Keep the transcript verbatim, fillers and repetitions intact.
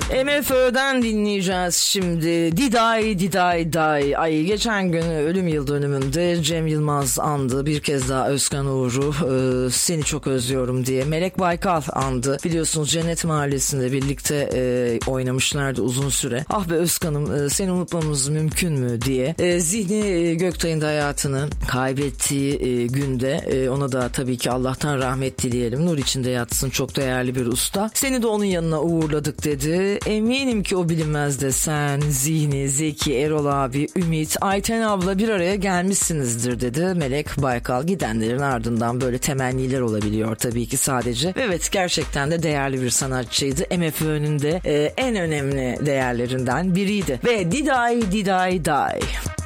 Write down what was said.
M F Ö'den dinleyeceğiz şimdi. Diday Diday Day. Ay, geçen gün ölüm yıl dönümünde Cem Yılmaz andı. Bir kez daha Özkan Uğur'u e, seni çok özlüyorum diye. Melek Baykal andı. Biliyorsunuz Cennet Mahallesi'nde birlikte e, oynamışlardı uzun süre. Ah be Özkan'ım, e, seni unutmamız mümkün mü diye. E, Zihni e, Göktaş'ın da hayatını kaybettiği e, günde e, ona da tabii ki Allah'tan rahmet dileyelim. Nur içinde yatsın, çok değerli bir usta. Seni de onun yanına uğurladık dedi. Eminim ki o bilinmez de sen, Zihni, Zeki, Erol abi, Ümit, Ayten abla bir araya gelmişsinizdir dedi Melek Baykal. Gidenlerin ardından böyle temenniler olabiliyor tabii ki sadece. Evet, gerçekten de değerli bir sanatçıydı. M F Ö'nün de e, en önemli değerlerinden biriydi. Ve Diday Diday Day.